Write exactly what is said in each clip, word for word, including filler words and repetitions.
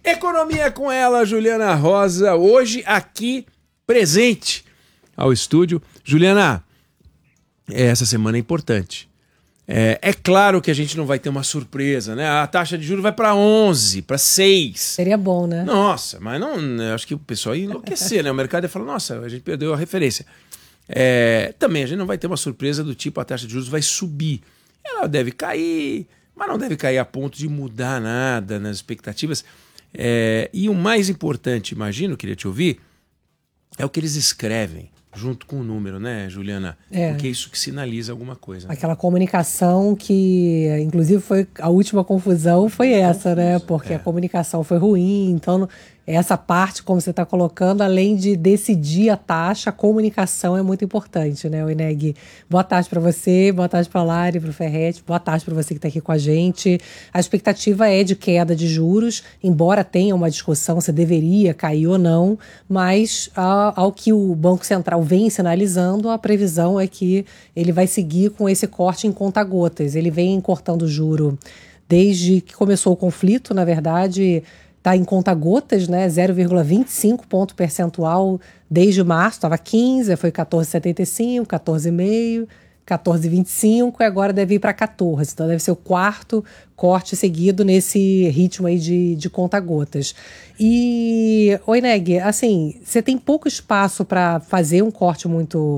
Economia com ela, Juliana Rosa, hoje aqui presente ao estúdio. Juliana, essa semana é importante. É, é claro que a gente não vai ter uma surpresa, né? A taxa de juros vai para onze, para seis. Seria bom, né? Nossa, mas não, eu acho que o pessoal ia enlouquecer, né? O mercado ia falar, nossa, a gente perdeu a referência. É, também a gente não vai ter uma surpresa do tipo a taxa de juros vai subir. Ela deve cair, mas não deve cair a ponto de mudar nada nas expectativas. É, e o mais importante, imagino, queria te ouvir, é o que eles escrevem junto com o número, né, Juliana? É. Porque é isso que sinaliza alguma coisa. Né? Aquela comunicação que, inclusive, foi a última confusão foi essa, Confuso, né? Porque é. a comunicação foi ruim, então essa parte, como você está colocando, além de decidir a taxa, a comunicação é muito importante, né, Oineg? Boa tarde para você, boa tarde para a Lari, para o Ferretti, boa tarde para você que está aqui com a gente. A expectativa é de queda de juros, embora tenha uma discussão se deveria cair ou não, mas ao que o Banco Central vem sinalizando, a previsão é que ele vai seguir com esse corte em conta-gotas. Ele vem cortando o juro desde que começou o conflito, na verdade. Está em conta-gotas, né? zero vírgula vinte e cinco ponto percentual desde março, estava quinze, foi quatorze vírgula setenta e cinco, quatorze vírgula cinco, quatorze vírgula vinte e cinco e agora deve ir para quatorze. Então deve ser o quarto corte seguido nesse ritmo aí de, de conta-gotas. E, Oineg, assim, você tem pouco espaço para fazer um corte muito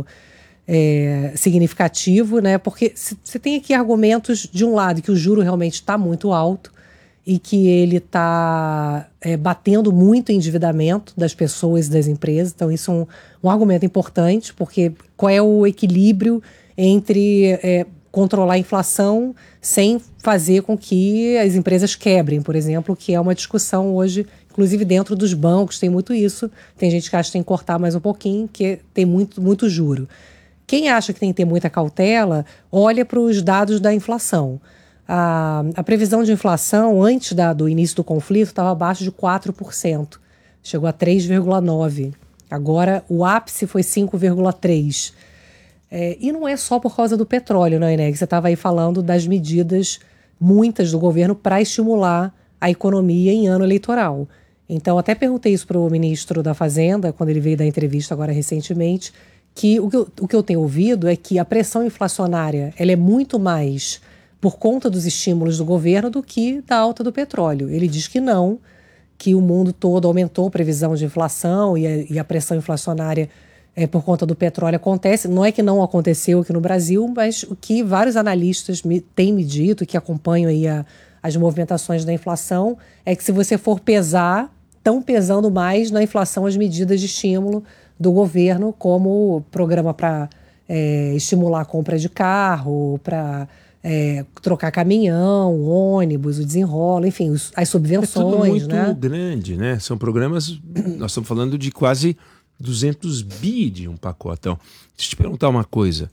é, significativo, né? Porque você tem aqui argumentos, de um lado, que o juro realmente está muito alto, e que ele está é, batendo muito o endividamento das pessoas e das empresas. Então, isso é um, um argumento importante, porque qual é o equilíbrio entre é, controlar a inflação sem fazer com que as empresas quebrem, por exemplo, que é uma discussão hoje, inclusive dentro dos bancos, tem muito isso. Tem gente que acha que tem que cortar mais um pouquinho, que tem muito, muito juro. Quem acha que tem que ter muita cautela, olha para os dados da inflação. A, a previsão de inflação antes da, do início do conflito estava abaixo de quatro por cento. Chegou a três vírgula nove por cento. Agora o ápice foi cinco vírgula três por cento. É, e não é só por causa do petróleo, né, Inês? Você estava aí falando das medidas, muitas do governo, para estimular a economia em ano eleitoral. Então, até perguntei isso para o ministro da Fazenda, quando ele veio dar entrevista agora recentemente, que o, que eu, o que eu tenho ouvido é que a pressão inflacionária ela é muito mais por conta dos estímulos do governo do que da alta do petróleo. Ele diz que não, que o mundo todo aumentou a previsão de inflação e a, e a pressão inflacionária é, por conta do petróleo acontece. Não é que não aconteceu aqui no Brasil, mas o que vários analistas me, têm me dito, que acompanham aí a, as movimentações da inflação, é que se você for pesar, estão pesando mais na inflação as medidas de estímulo do governo, como o programa para é, estimular a compra de carro, para É, trocar caminhão, ônibus, o desenrola, enfim, os, as subvenções. É tudo muito né? grande, né? São programas, nós estamos falando de quase duzentos bi de um pacotão. Deixa eu te perguntar uma coisa.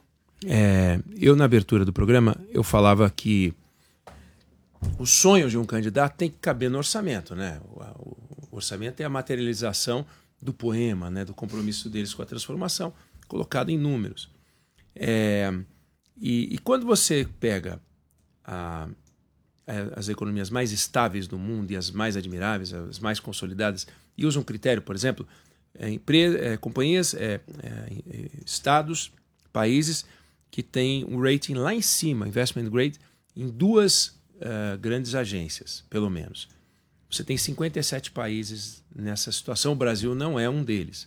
É, eu, na abertura do programa, eu falava que o sonho de um candidato tem que caber no orçamento, né? O, o orçamento é a materialização do poema, né? Do compromisso deles com a transformação, colocado em números. É... E, e quando você pega a, a, as economias mais estáveis do mundo e as mais admiráveis, as mais consolidadas, e usa um critério, por exemplo, é, empre, é, companhias, é, é, estados, países que têm um rating lá em cima, investment grade, em duas uh, grandes agências, pelo menos. Você tem cinquenta e sete países nessa situação, o Brasil não é um deles.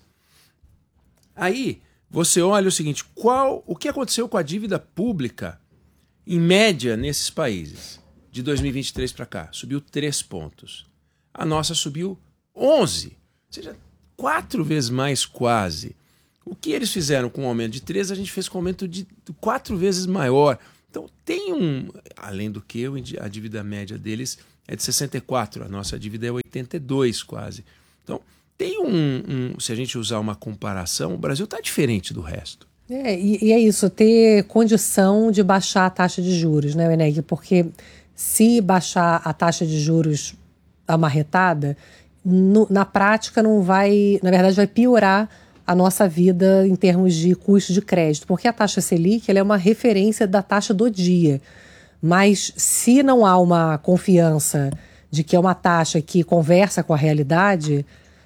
Aí você olha o seguinte, qual, o que aconteceu com a dívida pública, em média, nesses países, de dois mil e vinte e três para cá? Subiu três pontos. A nossa subiu onze, ou seja, quatro vezes mais quase. O que eles fizeram com um aumento de três, a gente fez com um aumento de quatro vezes maior. Então tem um, além do que a dívida média deles é de sessenta e quatro, a nossa dívida é oitenta e dois quase. Então, tem um, um, se a gente usar uma comparação, o Brasil está diferente do resto. É, e, e é isso, ter condição de baixar a taxa de juros, né, Eneg? Porque se baixar a taxa de juros amarretada, no, na prática não vai, na verdade vai piorar a nossa vida em termos de custo de crédito, porque a taxa Selic ela é uma referência da taxa do dia. Mas se não há uma confiança de que é uma taxa que conversa com a realidade,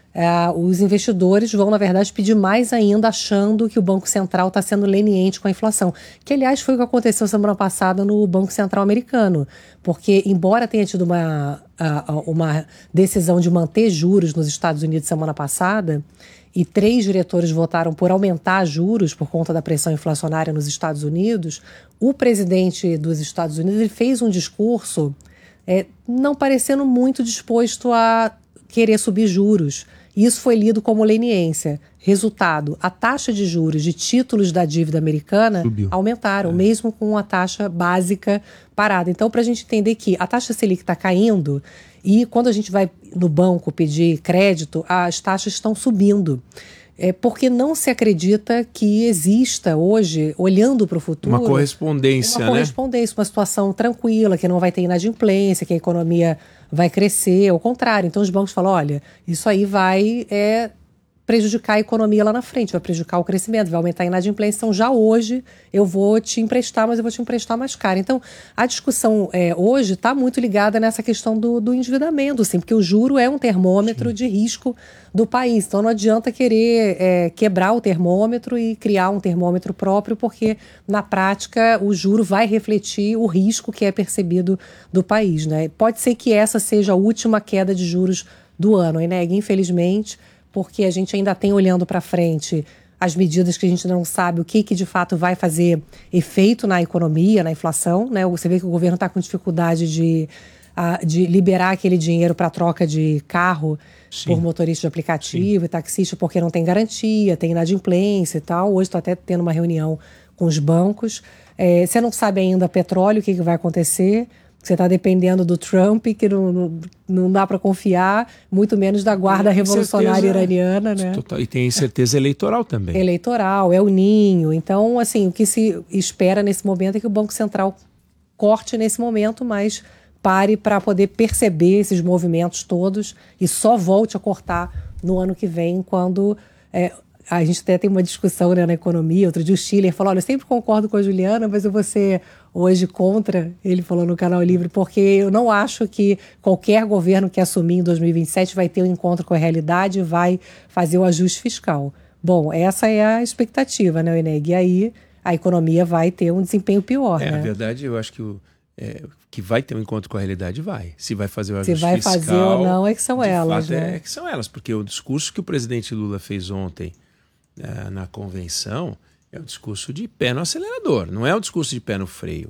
é, os investidores vão, na verdade, pedir mais ainda, achando que o Banco Central está sendo leniente com a inflação. Que, aliás, foi o que aconteceu semana passada no Banco Central americano. Porque, embora tenha tido uma, uma decisão de manter juros nos Estados Unidos semana passada, e três diretores votaram por aumentar juros por conta da pressão inflacionária nos Estados Unidos, o presidente dos Estados Unidos ele fez um discurso é, não parecendo muito disposto a querer subir juros. Isso foi lido como leniência. Resultado, a taxa de juros de títulos da dívida americana Subiu. aumentaram, é. mesmo com a taxa básica parada. Então, para a gente entender que a taxa Selic está caindo e quando a gente vai no banco pedir crédito, as taxas estão subindo. É porque não se acredita que exista hoje, olhando para o futuro... Uma correspondência, uma né? Uma correspondência, uma situação tranquila, que não vai ter inadimplência, que a economia vai crescer, ao contrário. Então os bancos falam, olha, isso aí vai é, prejudicar a economia lá na frente, vai prejudicar o crescimento, vai aumentar a inadimplência. Então já hoje eu vou te emprestar, mas eu vou te emprestar mais caro. Então a discussão é, hoje está muito ligada nessa questão do, do endividamento, assim, porque o juro é um termômetro Sim. de risco do país. Então não adianta querer é, quebrar o termômetro e criar um termômetro próprio, porque na prática o juro vai refletir o risco que é percebido do país, né? Pode ser que essa seja a última queda de juros do ano, né? Infelizmente, porque a gente ainda tem olhando para frente as medidas que a gente não sabe o que, que de fato vai fazer efeito na economia, na inflação, né? Você vê que o governo está com dificuldade de, uh, de liberar aquele dinheiro para troca de carro Sim. por motorista de aplicativo Sim. e taxista, porque não tem garantia, tem inadimplência e tal. Hoje estou até tendo uma reunião com os bancos. É, você não sabe ainda petróleo, o que, que vai acontecer. Você está dependendo do Trump, que não, não, não dá para confiar, muito menos da guarda revolucionária iraniana, né? Total, e tem incerteza eleitoral também. Eleitoral, é o ninho. Então, assim, o que se espera nesse momento é que o Banco Central corte nesse momento, mas pare para poder perceber esses movimentos todos e só volte a cortar no ano que vem, quando... É, a gente até tem uma discussão, né, na economia. Outro dia o Schiller falou, olha, eu sempre concordo com a Juliana, mas eu vou ser hoje contra, ele falou no Canal Livre, porque eu não acho que qualquer governo que assumir em dois mil e vinte e sete vai ter um encontro com a realidade e vai fazer o ajuste fiscal. Bom, essa é a expectativa, né, Eneg? E aí a economia vai ter um desempenho pior, é, né? Na verdade, eu acho que o... É, que vai ter um encontro com a realidade, vai. Se vai fazer o ajuste fiscal... Se vai fiscal, fazer ou não, é que são elas, fato, né? É que são elas, porque o discurso que o presidente Lula fez ontem é, na convenção é um discurso de pé no acelerador, não é um discurso de pé no freio.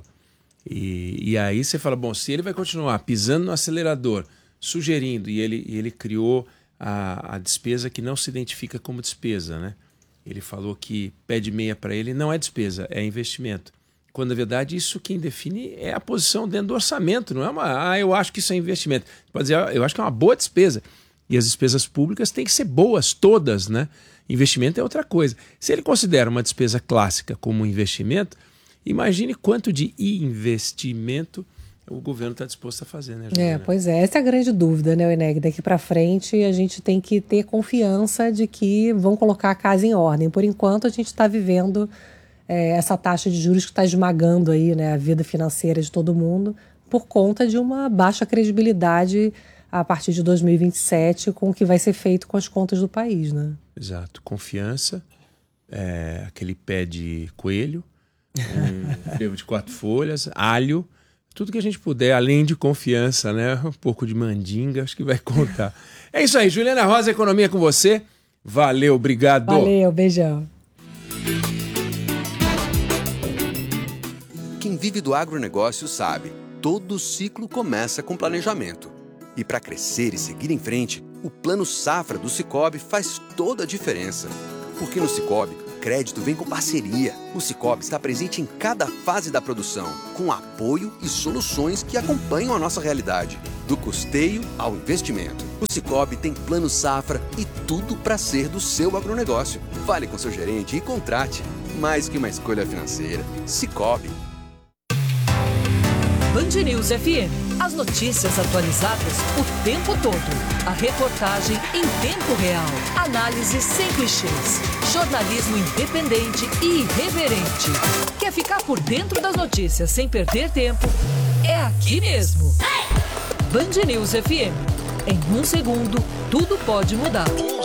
E, e aí você fala, bom, se ele vai continuar pisando no acelerador, sugerindo, e ele, e ele criou a, a despesa que não se identifica como despesa, né? Ele falou que pé de meia para ele não é despesa, é investimento. Quando, na verdade, isso quem define é a posição dentro do orçamento, não é uma, ah, eu acho que isso é investimento. Pode dizer, eu acho que é uma boa despesa. E as despesas públicas têm que ser boas, todas, né? Investimento é outra coisa. Se ele considera uma despesa clássica como um investimento, imagine quanto de investimento o governo está disposto a fazer, né, Juliana? É, pois é. Essa é a grande dúvida, né, Eneg? Daqui para frente a gente tem que ter confiança de que vão colocar a casa em ordem. Por enquanto a gente está vivendo é, essa taxa de juros que está esmagando aí, né, a vida financeira de todo mundo por conta de uma baixa credibilidade a partir de dois mil e vinte e sete com o que vai ser feito com as contas do país, né? Exato. Confiança, é, aquele pé de coelho, um frevo de quatro folhas, alho, tudo que a gente puder, além de confiança, né? Um pouco de mandinga, acho que vai contar. É isso aí, Juliana Rosa, Economia com você. Valeu, obrigado. Valeu, beijão. Quem vive do agronegócio sabe, todo ciclo começa com planejamento. E para crescer e seguir em frente, o Plano Safra do Sicoob faz toda a diferença. Porque no Sicoob, crédito vem com parceria. O Sicoob está presente em cada fase da produção, com apoio e soluções que acompanham a nossa realidade. Do custeio ao investimento. O Sicoob tem Plano Safra e tudo para ser do seu agronegócio. Fale com seu gerente e contrate. Mais que uma escolha financeira. Sicoob. Band News F M. As notícias atualizadas o tempo todo. A reportagem em tempo real. Análise sem clichês. Jornalismo independente e irreverente. Quer ficar por dentro das notícias sem perder tempo? É aqui mesmo. Band News F M. Em um segundo, tudo pode mudar.